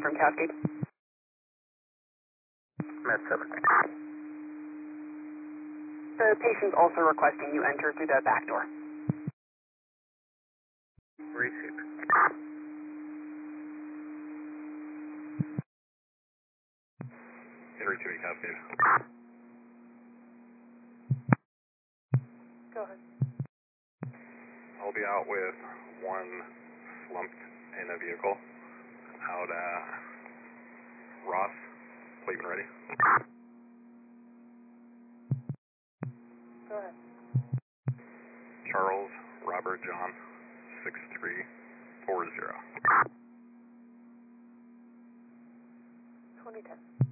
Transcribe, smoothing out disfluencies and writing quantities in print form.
from Cascade. Med 7. The patient's also requesting you enter through the back door. Received. Henry 2 Cascade. Go ahead. I'll be out with one slumped in a vehicle out Ross, Cleveland ready. Go ahead. Charles Robert John 6340. 2010.